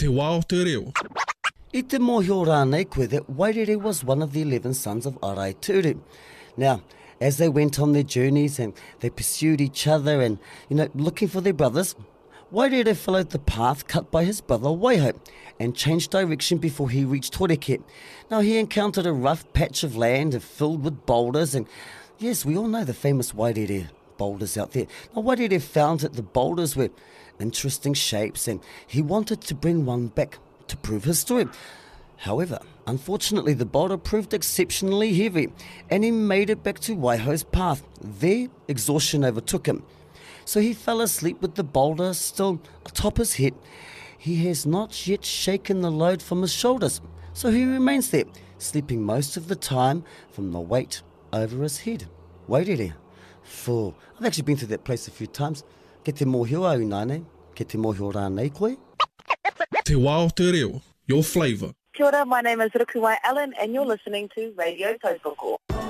Te wā o te reo. I te mōhio rānei koe that Wairere was one of the 11 sons of Arai Turu. Now, as they went on their journeys and they pursued each other and, looking for their brothers, Wairere followed the path cut by his brother Waiho and changed direction before he reached Toreke. Now, he encountered a rough patch of land filled with boulders, and yes, we all know the famous Wairere boulders out there. Now, Wairere found that the boulders were interesting shapes and he wanted to bring one back to prove his story. However, unfortunately, the boulder proved exceptionally heavy and he made it back to Waiho's path. There, exhaustion overtook him. So he fell asleep with the boulder still atop his head. He has not yet shaken the load from his shoulders, so he remains there, sleeping most of the time from the weight over his head. Wairere. For I've actually been to that place a few times. Ke te mōhio au nāne, ke te mōhio rānei koe. Te wā o te reo. Your flavour. Kia ora, my name is Rukuwai Allen and you're listening to Radio Tautoko.